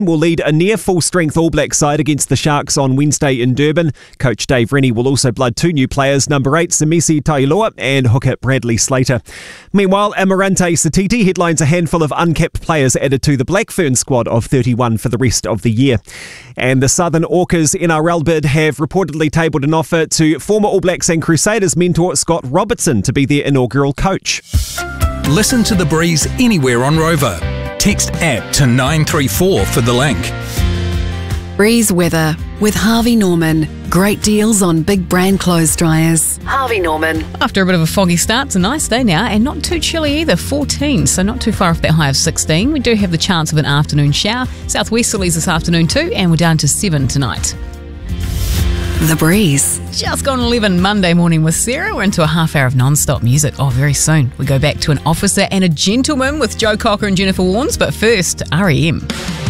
will lead a near full-strength All Black side against the Sharks on Wednesday in Durban. Coach Dave Rennie will also blood two new players, number 8 Samisi Tailoa and hooker Bradley Slater. Meanwhile, Amarante Satiti headlines a handful of uncapped players added to the Black Fern squad of 31 for the rest of the year. And the Southern Orcas NRL bid have reportedly tabled an offer to former All Blacks and Crusaders mentor Scott Robertson to be their inaugural coach. Listen to The Breeze anywhere on Rover. Text APP to 934 for the link. Breeze weather with Harvey Norman. Great deals on big brand clothes dryers. Harvey Norman. After a bit of a foggy start, it's a nice day now and not too chilly either, 14, so not too far off that high of 16. We do have the chance of an afternoon shower. Southwesterlies this afternoon too, and we're down to 7 tonight. The Breeze. Just gone 11 Monday morning with Sarah. We're into a half hour of non-stop music. Oh, very soon. We go back to An Officer and a Gentleman with Joe Cocker and Jennifer Warnes, but first, R.E.M.